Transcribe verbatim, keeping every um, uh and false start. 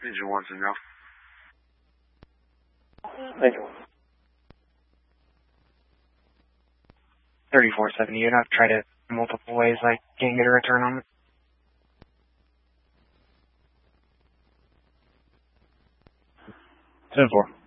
Engine one's a no. Engine one. thirty-four seventy, and I've tried it multiple ways. I can't get a return on it. ten four.